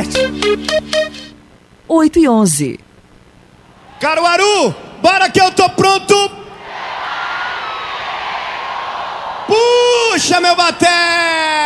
cacete. 8h11. Caruaru, bora que eu tô pronto. Puxa, meu baté!